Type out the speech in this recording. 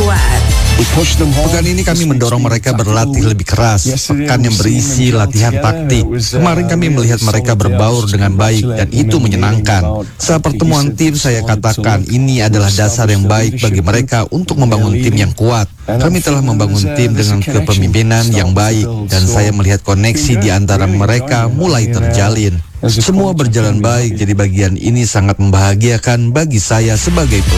kuat. Pekan ini kami mendorong mereka berlatih lebih keras. Pekan yang berisi latihan taktik. Kemarin kami melihat mereka berbaur dengan baik dan itu menyenangkan. Saat pertemuan tim saya katakan ini adalah dasar yang baik bagi mereka untuk membangun tim yang kuat. Kami telah membangun tim dengan kepemimpinan yang baik dan saya melihat koneksi di antara mereka mulai terjalin. Semua berjalan baik, jadi bagian ini sangat membahagiakan bagi saya sebagai pelatih.